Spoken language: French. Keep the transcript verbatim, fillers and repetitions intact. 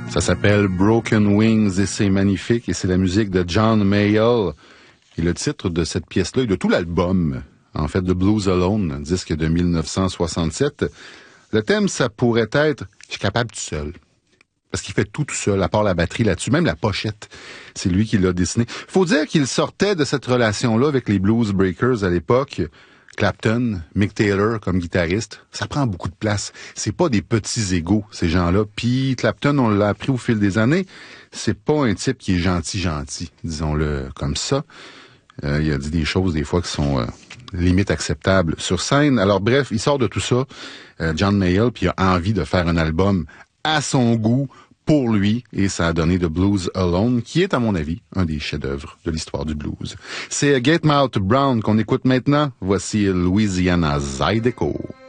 Ça s'appelle Broken Wings et c'est magnifique et c'est la musique de John Mayall. Et le titre de cette pièce-là et de tout l'album, en fait, de Blues Alone, un disque de dix-neuf cent soixante-sept. Le thème, ça pourrait être « Je suis capable tout seul ». Parce qu'il fait tout tout seul, à part la batterie là-dessus, même la pochette. C'est lui qui l'a dessiné. Faut dire qu'il sortait de cette relation-là avec les Blues Breakers à l'époque. Clapton, Mick Taylor comme guitariste, ça prend beaucoup de place. C'est pas des petits égos, ces gens-là. Puis Clapton, on l'a appris au fil des années, c'est pas un type qui est gentil, gentil, disons-le comme ça. Euh, il a dit des choses, des fois, qui sont euh, limite acceptables sur scène. Alors bref, il sort de tout ça, euh, John Mayall, puis il a envie de faire un album à son goût, pour lui, et ça a donné The Blues Alone, qui est, à mon avis, un des chefs-d'œuvre de l'histoire du blues. C'est Gatemouth Brown qu'on écoute maintenant. Voici Louisiana Zydeco.